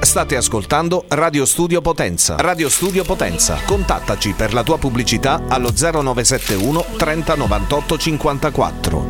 State ascoltando Radio Studio Potenza. Radio Studio Potenza. Contattaci per la tua pubblicità allo 0971 30 98 54.